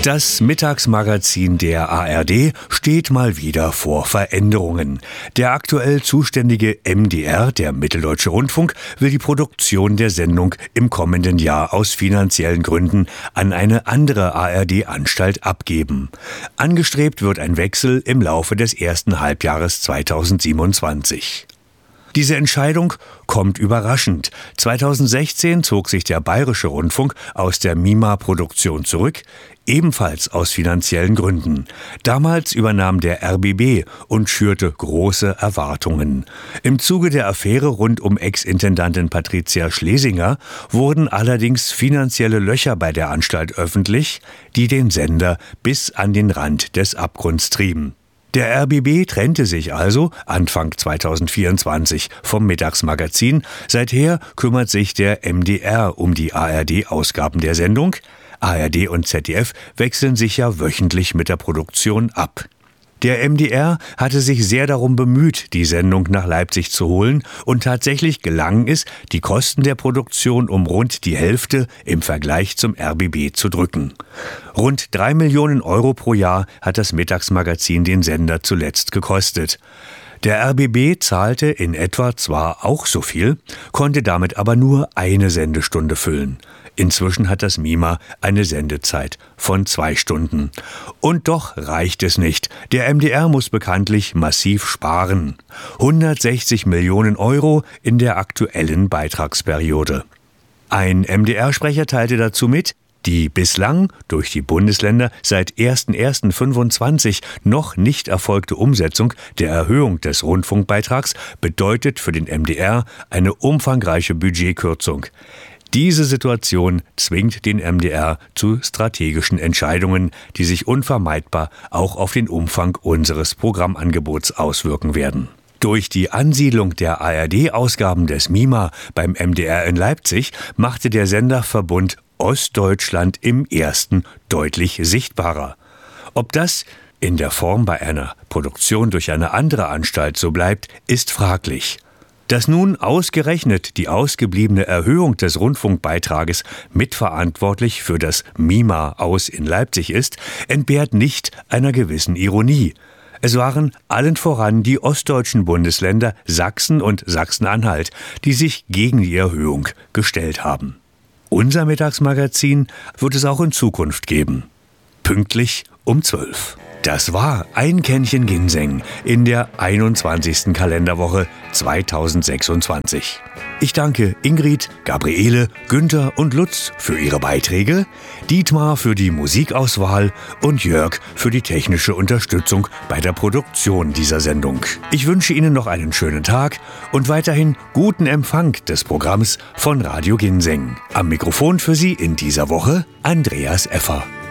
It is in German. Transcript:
Das Mittagsmagazin der ARD steht mal wieder vor Veränderungen. Der aktuell zuständige MDR, der Mitteldeutsche Rundfunk, will die Produktion der Sendung im kommenden Jahr aus finanziellen Gründen an eine andere ARD-Anstalt abgeben. Angestrebt wird ein Wechsel im Laufe des ersten Halbjahres 2027. Diese Entscheidung kommt überraschend. 2016 zog sich der Bayerische Rundfunk aus der MiMa-Produktion zurück, ebenfalls aus finanziellen Gründen. Damals übernahm der RBB und schürte große Erwartungen. Im Zuge der Affäre rund um Ex-Intendantin Patricia Schlesinger wurden allerdings finanzielle Löcher bei der Anstalt öffentlich, die den Sender bis an den Rand des Abgrunds trieben. Der RBB trennte sich also Anfang 2024 vom Mittagsmagazin. Seither kümmert sich der MDR um die ARD-Ausgaben der Sendung. ARD und ZDF wechseln sich ja wöchentlich mit der Produktion ab. Der MDR hatte sich sehr darum bemüht, die Sendung nach Leipzig zu holen, und tatsächlich gelang es, die Kosten der Produktion um rund die Hälfte im Vergleich zum RBB zu drücken. Rund 3 Millionen Euro pro Jahr hat das Mittagsmagazin den Sender zuletzt gekostet. Der RBB zahlte in etwa zwar auch so viel, konnte damit aber nur eine Sendestunde füllen. Inzwischen hat das MiMa eine Sendezeit von 2 Stunden. Und doch reicht es nicht. Der MDR muss bekanntlich massiv sparen. 160 Millionen Euro in der aktuellen Beitragsperiode. Ein MDR-Sprecher teilte dazu mit, die bislang durch die Bundesländer seit 01.01.25 noch nicht erfolgte Umsetzung der Erhöhung des Rundfunkbeitrags bedeutet für den MDR eine umfangreiche Budgetkürzung. Diese Situation zwingt den MDR zu strategischen Entscheidungen, die sich unvermeidbar auch auf den Umfang unseres Programmangebots auswirken werden. Durch die Ansiedlung der ARD-Ausgaben des MiMa beim MDR in Leipzig machte der Senderverbund Ostdeutschland im Ersten deutlich sichtbarer. Ob das in der Form bei einer Produktion durch eine andere Anstalt so bleibt, ist fraglich. Dass nun ausgerechnet die ausgebliebene Erhöhung des Rundfunkbeitrages mitverantwortlich für das MiMa aus in Leipzig ist, entbehrt nicht einer gewissen Ironie. Es waren allen voran die ostdeutschen Bundesländer Sachsen und Sachsen-Anhalt, die sich gegen die Erhöhung gestellt haben. Unser Mittagsmagazin wird es auch in Zukunft geben. Pünktlich um 12. Das war ein Kännchen Ginseng in der 21. Kalenderwoche 2026. Ich danke Ingrid, Gabriele, Günther und Lutz für ihre Beiträge, Dietmar für die Musikauswahl und Jörg für die technische Unterstützung bei der Produktion dieser Sendung. Ich wünsche Ihnen noch einen schönen Tag und weiterhin guten Empfang des Programms von Radio Ginseng. Am Mikrofon für Sie in dieser Woche Andreas Effer.